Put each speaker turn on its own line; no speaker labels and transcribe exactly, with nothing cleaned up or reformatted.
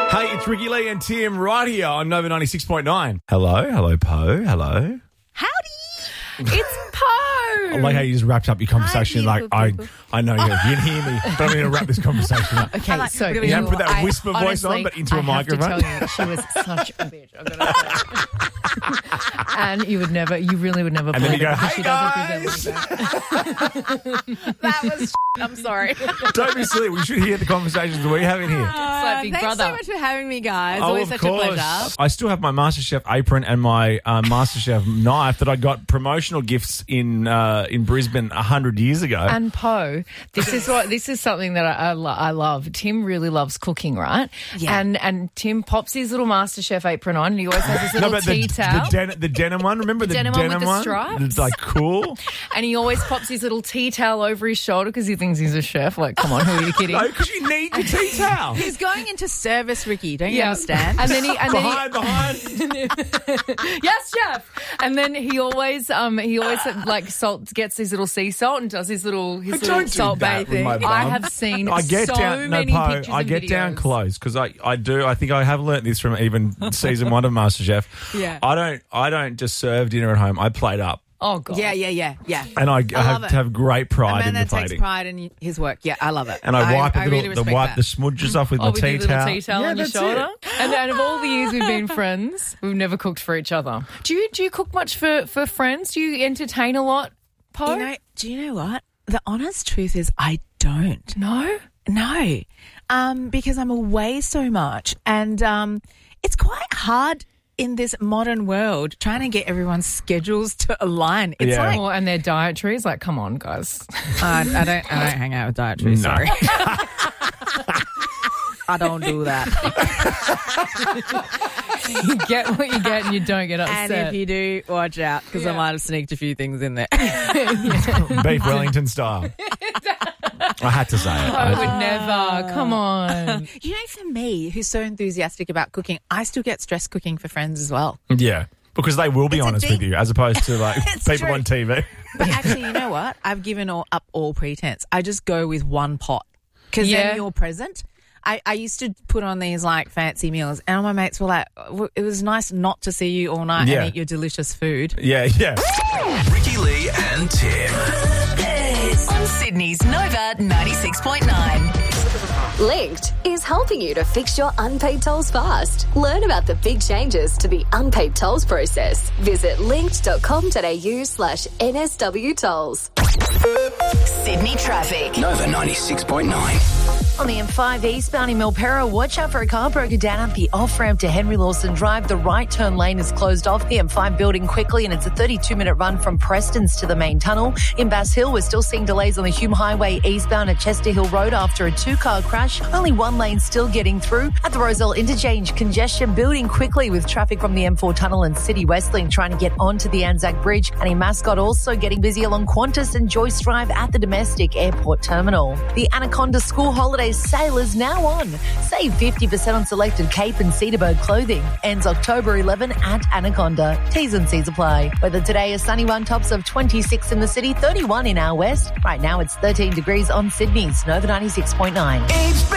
Hey, it's Ricky Lee and Tim right here on Nova ninety-six point nine. Hello, hello, Poe, hello.
Howdy! It's Poe!
I like how you just wrapped up your conversation
Hi,
like, I
beautiful
I know you, you can hear me, but I'm going to wrap this conversation up.
Okay,
like-
so
You haven't put that
I-
whisper voice on,
honestly,
but into a
I
microphone.
have to tell you, she was such a bitch. I've got to say. And you would never, you really would never
And then
believe
you go,
it because
hey
she
guys!
doesn't present like that. That was I'm sorry.
Don't be silly. We should hear the conversations we have in here.
It's like Big
Thanks
Brother.
so much for having me, guys.
Oh,
Always
of
such
course.
a pleasure.
I still have my MasterChef apron and my uh, MasterChef knife that I got promotional gifts in uh, in Brisbane a hundred years ago.
And Poe, this is what this is something that I, I, lo- I love. Tim really loves cooking, right?
Yeah.
And and Tim pops his little MasterChef apron on, and he always has his little
but
tea
the,
towel.
the, den- the denim one, remember the,
denim one with
denim
the
one?
stripes?
It's like cool.
And he always pops his little tea towel over his shoulder because he thinks he's a chef. Like, come on, who are you kidding?
No, because you need your tea towel.
He's going into service, Ricky. Don't you
Yeah.
understand?
And then he and then he,
Behind, behind.
yes, chef. And then he always, um, he always like salt gets his little sea salt and does his little his
I
little
don't do
salt
that
bay
with my
thing. I
bum.
have seen
I get
so
down,
many
no, Poe,
pictures
I
and
get down
videos.
close because I, I do. I think I have learnt this from even season one of MasterChef.
Yeah.
I don't I don't just serve dinner at home. I plate up,
Oh god.
yeah, yeah, yeah, yeah.
and I, I, have
love it.
to have great
A
pride
man
in the
that takes
plating.
pride in his work. Yeah, I love it.
And I wipe a
I
little,
really
the
respect
wipe
that.
the smudges off with
Oh,
my
with
tea
your little
towel.
tea towel
yeah,
on your
that's
shoulder.
it.
And out of all the years we've been friends, we've never cooked for each other. Do you do you cook much for, for friends? Do you entertain a lot, Poe?
You know, do you know what? The honest truth is I don't.
no?
No, um, because I'm away so much, and um, it's quite hard in this modern world trying to get everyone's schedules to align. It's
Yeah.
like
Well, and their dietaries, like, come on, guys.
uh, I don't, I don't hang out with dietary.
No.
Sorry, I don't do that.
You get what you get and you don't get upset.
And if you do, watch out because I
Yeah.
might have sneaked a few things in there.
Beef Wellington style. I had to say it.
I
I-
would never. Come on.
You know, for me, who's so enthusiastic about cooking, I still get stressed cooking for friends as well.
yeah, because they will be
It's a
honest
thing.
with you, as opposed to like
It's
people
true.
on T V.
But actually, you know what? I've given all, up all pretense. I just go with one pot because
Yeah.
then you're present. I, I used to put on these like fancy meals, and all my mates were like, "W- "It was nice not to see you all night
Yeah.
and eat your delicious food."
Yeah, yeah.
Ricky Lee and Tim.
On Sydney's Nova ninety-six point nine.
Linked is helping you to fix your unpaid tolls fast. Learn about the big changes to the unpaid tolls process. Visit linked.com.au slash NSW tolls.
Sydney traffic.
Nova ninety-six point nine.
On the M five eastbound in Milperra, watch out for a car broken down at the off-ramp to Henry Lawson Drive. The right turn lane is closed off the M five building quickly, and it's a thirty-two minute run from Preston's to the main tunnel. In Bass Hill, we're still seeing delays on the Hume Highway eastbound at Chester Hill Road after a two-car crash. Only one lane still getting through. At the Roselle Interchange, congestion building quickly with traffic from the M four tunnel and City Westlink trying to get onto the Anzac Bridge. And in Mascot, also getting busy along Qantas and Joyce Drive at the domestic airport terminal. The Anaconda School Holidays sale is now on. Save fifty percent on selected Cape and Cedarbird clothing. Ends October eleventh at Anaconda. T's and C's apply. Weather today, a sunny one, tops of twenty-six in the city, thirty-one in our west. Right now it's thirteen degrees on Sydney's Nova ninety-six point nine.
It's